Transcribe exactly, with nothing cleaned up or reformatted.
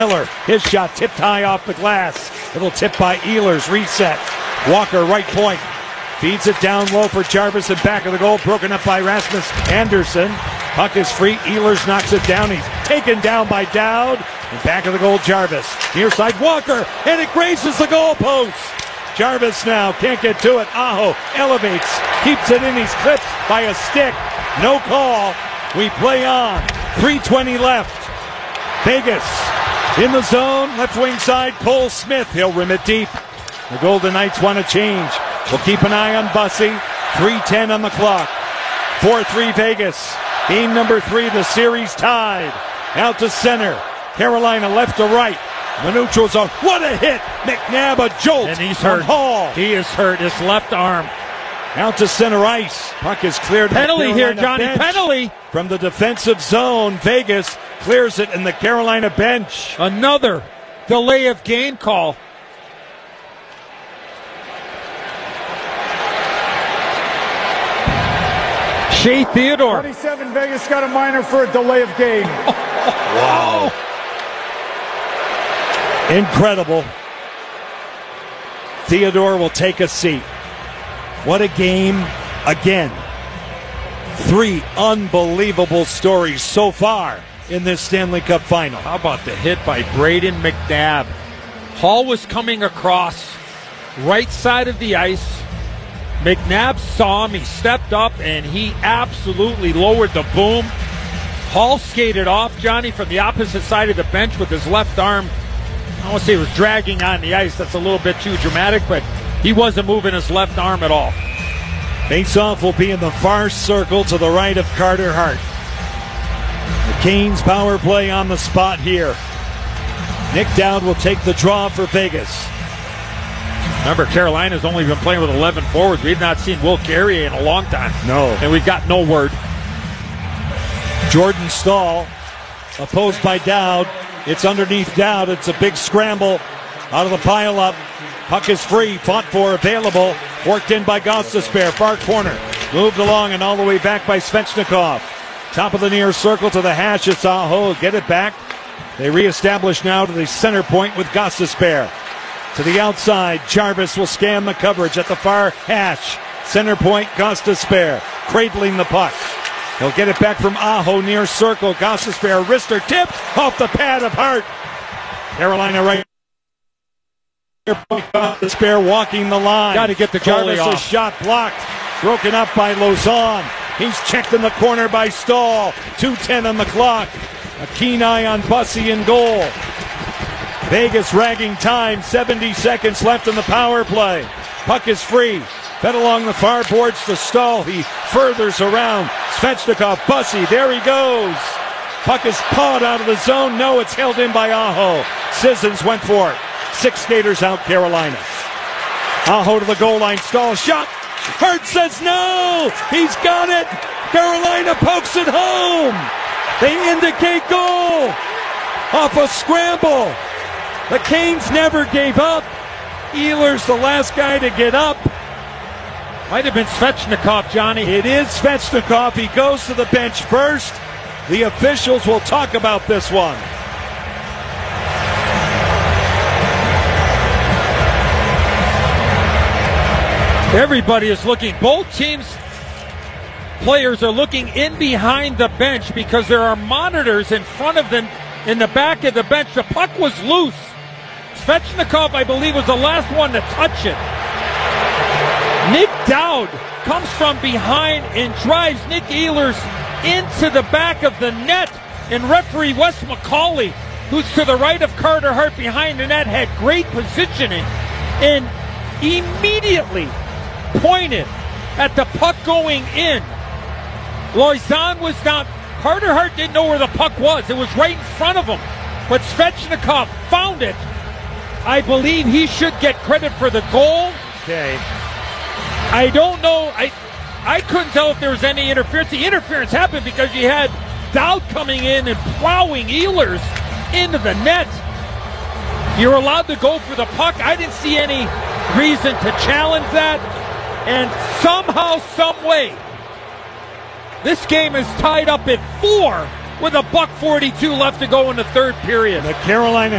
Miller, his shot tipped high off the glass. It'll tip by Ehlers, reset. Walker, right point. Feeds it down low for Jarvis and back of the goal, broken up by Rasmus Anderson. Puck is free, Ehlers knocks it down. He's taken down by Dowd. And back of the goal, Jarvis. Near side, Walker, and it grazes the goalpost. Jarvis now can't get to it. Aho elevates, keeps it in. He's clipped by a stick. No call. We play on. three twenty left. Vegas in the zone, left wing side, Cole Smith. He'll rim it deep. The Golden Knights want to change. We'll keep an eye on Bussy. three ten on the clock. four three Vegas. Game number three, the series tied. Out to center. Carolina left to right. Manucho's on. What a hit! McNabb a jolt. And he's from hurt. Hall. He is hurt. His left arm. Out to center ice. Puck is cleared. Penalty here, Johnny. Bench. Penalty. From the defensive zone, Vegas clears it in the Carolina bench. Another delay of game call. Shea Theodore. twenty-seven, Vegas got a minor for a delay of game. Wow. Incredible. Theodore will take a seat. What a game again. Three unbelievable stories so far in this Stanley Cup final. How about the hit by Braden McNabb? Hall was coming across right side of the ice. McNabb saw him. He stepped up and he absolutely lowered the boom. Hall skated off, Johnny, from the opposite side of the bench with his left arm. I don't want to say he was dragging on the ice. That's a little bit too dramatic, but he wasn't moving his left arm at all. Face-off will be in the far circle to the right of Carter Hart. The Canes power play on the spot here. Nick Dowd will take the draw for Vegas. Remember, Carolina's only been playing with eleven forwards. We've not seen Will Carrier in a long time. No. And we've got no word. Jordan Staal, opposed by Dowd. It's underneath Dowd. It's a big scramble out of the pile-up. Puck is free, fought for, available. Worked in by Gostisbehere, far corner. Moved along and all the way back by Svechnikov. Top of the near circle to the hash. It's Aho. Get it back. They reestablish now to the center point with Gostisbehere. To the outside, Jarvis will scan the coverage at the far hash. Center point, Gostisbehere, cradling the puck. He'll get it back from Aho near circle. Gostisbehere, wrister tipped off the pad of Hart. Carolina right. Gostisbehere walking the line. Got to get the goalie Jarvis off. a shot blocked. Broken up by Lauzon. He's checked in the corner by Staal. two ten on the clock. A keen eye on Bussy in goal. Vegas ragging time, seventy seconds left in the power play. Puck is free. Fed along the far boards to Staal. He furthers around. Svechnikov, Bussy, there he goes. Puck is pawed out of the zone. No, it's held in by Aho. Sissons went for it. Six skaters out, Carolina. Aho to the goal line. Staal shot. Hart says no. He's got it. Carolina pokes it home. They indicate goal off a scramble. The Canes never gave up. Ehlers, the last guy to get up. Might have been Svechnikov, Johnny. It is Svechnikov. He goes to the bench first. The officials will talk about this one. Everybody is looking. Both teams' players are looking in behind the bench because there are monitors in front of them in the back of the bench. The puck was loose. Svechnikov, I believe, was the last one to touch it. Nick Dowd comes from behind and drives Nick Ehlers into the back of the net. And referee Wes McCauley, who's to the right of Carter Hart behind the net, had great positioning and immediately pointed at the puck going in. Lauzon was not, Carter Hart didn't know where the puck was. It was right in front of him. But Svechnikov found it. I believe he should get credit for the goal. Okay. I don't know. I I couldn't tell if there was any interference. The interference happened because you had Dowd coming in and plowing Ehlers into the net. You're allowed to go for the puck. I didn't see any reason to challenge that. And somehow, some way, this game is tied up at four with a buck forty-two left to go in the third period. The Carolina